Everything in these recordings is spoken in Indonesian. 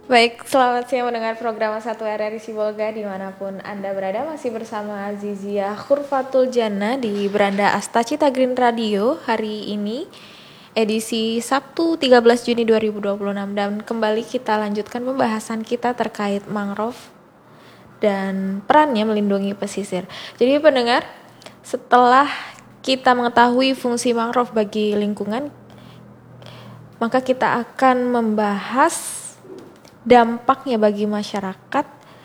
Baik, selamat siang mendengar program 1 RRI Sibolga dimanapun Anda berada. Masih bersama Azizia Khurfatul Jannah di Beranda Asta Cita Green Radio hari ini edisi Sabtu 13 Juni 2026. Dan kembali kita lanjutkan pembahasan kita terkait mangrove dan perannya melindungi pesisir. Jadi pendengar, setelah kita mengetahui fungsi mangrove bagi lingkungan, maka kita akan membahas dampaknya bagi masyarakat.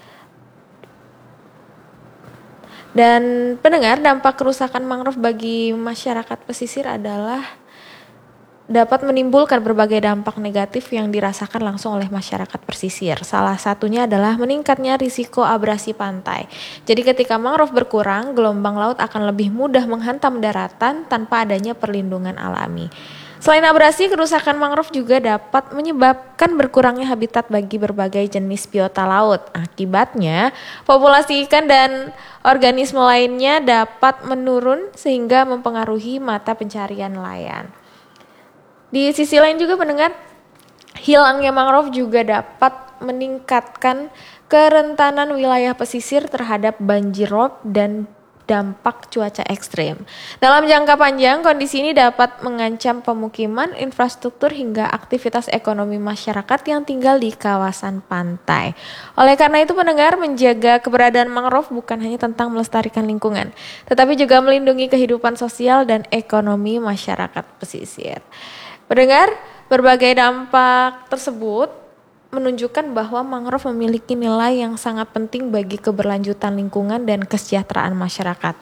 Dan pendengar, dampak kerusakan mangrove bagi masyarakat pesisir adalah dapat menimbulkan berbagai dampak negatif yang dirasakan langsung oleh masyarakat pesisir. Salah satunya adalah meningkatnya risiko abrasi pantai. Jadi ketika mangrove berkurang, gelombang laut akan lebih mudah menghantam daratan tanpa adanya perlindungan alami. Selain abrasi, kerusakan mangrove juga dapat menyebabkan berkurangnya habitat bagi berbagai jenis biota laut. Akibatnya, populasi ikan dan organisme lainnya dapat menurun sehingga mempengaruhi mata pencarian nelayan. Di sisi lain juga pendengar, hilangnya mangrove juga dapat meningkatkan kerentanan wilayah pesisir terhadap banjir rob dan dampak cuaca ekstrim. Dalam jangka panjang, kondisi ini dapat mengancam pemukiman, infrastruktur, hingga aktivitas ekonomi masyarakat yang tinggal di kawasan pantai. Oleh karena itu pendengar, menjaga keberadaan mangrove bukan hanya tentang melestarikan lingkungan, tetapi juga melindungi kehidupan sosial dan ekonomi masyarakat pesisir. Pendengar, berbagai dampak tersebut menunjukkan bahwa mangrove memiliki nilai yang sangat penting bagi keberlanjutan lingkungan dan kesejahteraan masyarakat.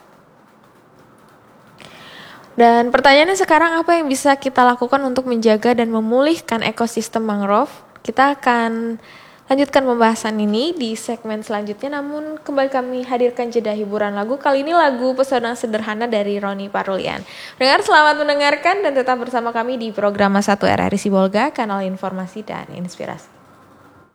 Dan pertanyaannya sekarang, apa yang bisa kita lakukan untuk menjaga dan memulihkan ekosistem mangrove? Kita akan lanjutkan pembahasan ini di segmen selanjutnya, namun kembali kami hadirkan jeda hiburan lagu. Kali ini lagu Pesona Sederhana dari Roni Parulian. Pendengar, selamat mendengarkan dan tetap bersama kami di program 1 RRI Sibolga, kanal informasi dan inspirasi.